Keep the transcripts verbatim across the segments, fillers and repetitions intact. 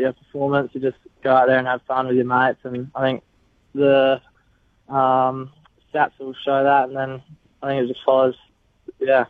your performance. You just go out there and have fun with your mates, and I think the um, stats will show that, and then I think it just follows, yeah.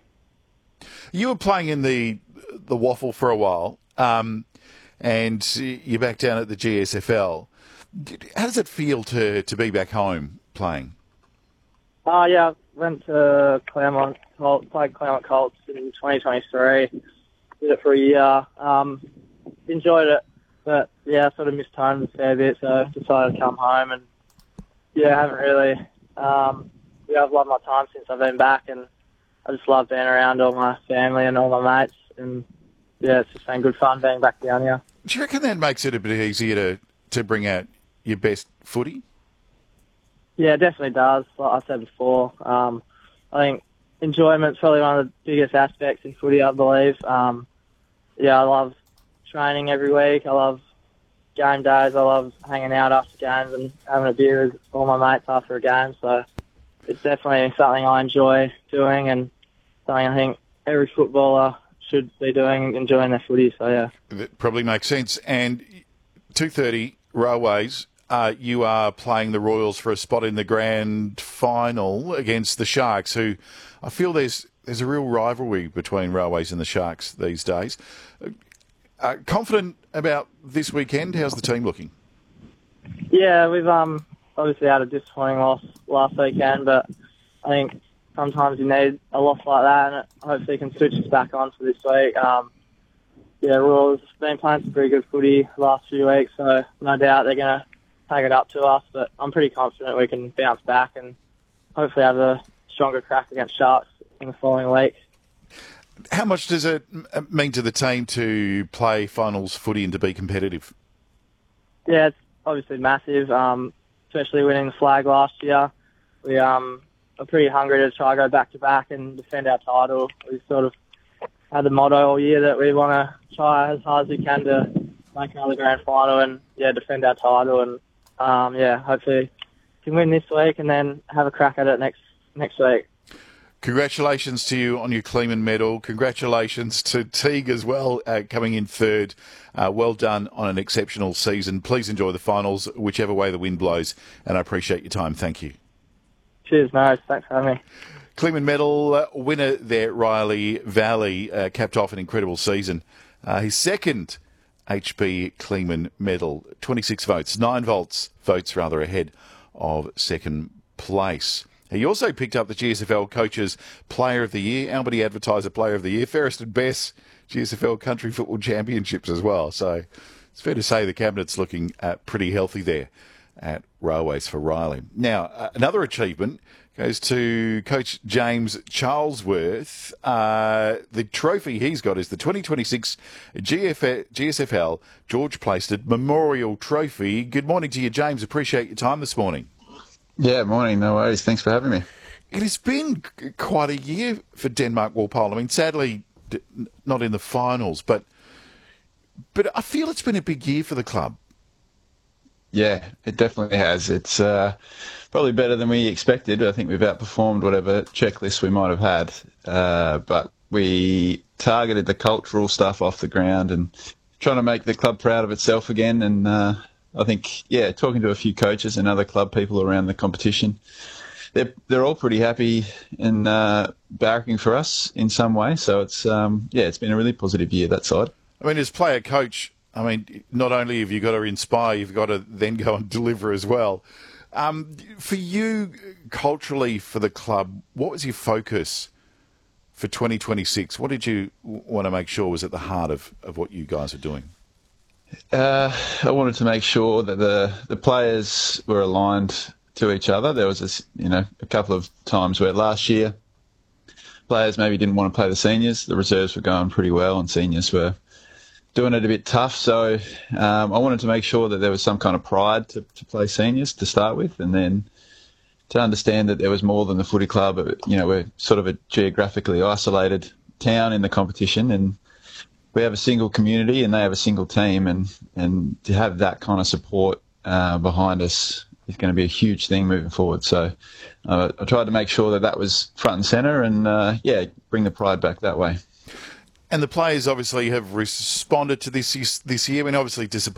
You were playing in the the Waffle for a while, um, and you're back down at the G S F L. How does it feel to, to be back home playing? Oh, uh, yeah, I went to Claremont, Colts, played Claremont Colts in twenty twenty-three. Did it for a year. Um, enjoyed it, but, yeah, I sort of missed home a fair bit, so decided to come home. And, yeah, I haven't really... Um, yeah, I've loved my time since I've been back, and I just love being around all my family and all my mates. And, yeah, it's just been good fun being back down here. Do you reckon that makes it a bit easier to, to bring out your best footy? Yeah, it definitely does. Like I said before, um, I think enjoyment's probably one of the biggest aspects in footy, I believe. Um, yeah, I love training every week. I love game days. I love hanging out after games and having a beer with all my mates after a game. So it's definitely something I enjoy doing, and something I think every footballer should be doing, enjoying their footy. So, yeah. That probably makes sense. And two thirty, Railways, uh, you are playing the Royals for a spot in the grand final against the Sharks, who I feel there's there's a real rivalry between Railways and the Sharks these days. Uh, confident about this weekend? How's the team looking? Yeah, we've um obviously had a disappointing loss last weekend, but I think sometimes you need a loss like that, and it hopefully can switch us back on for this week. Um, yeah, Royals have been playing some pretty good footy the last few weeks, so no doubt they're going to take it up to us, but I'm pretty confident we can bounce back and hopefully have a stronger crack against Sharks in the following week. How much does it mean to the team to play finals footy and to be competitive? Yeah, it's obviously massive, um, especially winning the flag last year. We um, are pretty hungry to try to go back-to-back and defend our title. We sort of had the motto all year that we want to try as hard as we can to make another grand final and, yeah, defend our title. And, um, yeah, hopefully can win this week and then have a crack at it next next week. Congratulations to you on your Kleeman medal. Congratulations to Teague as well, uh, coming in third. Uh, well done on an exceptional season. Please enjoy the finals, whichever way the wind blows, and I appreciate your time. Thank you. Cheers, no, thanks for having me. Kleeman medal uh, winner there, Riley Valley, uh, capped off an incredible season. Uh, his second H B Kleeman medal, twenty-six votes, nine volts, votes rather ahead of second place. He also picked up the G S F L Coaches Player of the Year, Albany Advertiser Player of the Year, Fairest and Best G S F L Country Football Championships as well. So it's fair to say the cabinet's looking uh, pretty healthy there at Railways for Riley. Now, uh, another achievement goes to Coach James Charlesworth. Uh, the trophy he's got is the twenty twenty-six G F L, G S F L George Plaisted Memorial Trophy. Good morning to you, James. Appreciate your time this morning. Yeah, morning. No worries. Thanks for having me. It has been quite a year for Denmark Walpole. I mean, sadly, not in the finals, but but I feel it's been a big year for the club. Yeah, it definitely has. It's uh, probably better than we expected. I think we've outperformed whatever checklist we might have had. Uh, but we targeted the cultural stuff off the ground and trying to make the club proud of itself again. And uh, I think, yeah, talking to a few coaches and other club people around the competition, they're they're all pretty happy and uh, barracking for us in some way. So it's um, yeah, it's been a really positive year that side. I mean, as player coach, I mean, not only have you got to inspire, you've got to then go and deliver as well. Um, for you, culturally, for the club, what was your focus for twenty twenty-six? What did you want to make sure was at the heart of, of what you guys are doing? Uh, I wanted to make sure that the, the players were aligned to each other. There was a, you know, a couple of times where last year players maybe didn't want to play the seniors. The reserves were going pretty well and seniors were doing it a bit tough. So um, I wanted to make sure that there was some kind of pride to, to play seniors to start with, and then to understand that there was more than the footy club. You know, we're sort of a geographically isolated town in the competition, and we have a single community and they have a single team, and, and to have that kind of support uh, behind us is going to be a huge thing moving forward. So uh, I tried to make sure that that was front and centre and, uh, yeah, bring the pride back that way. And the players obviously have responded to this this year. I mean, obviously disappointed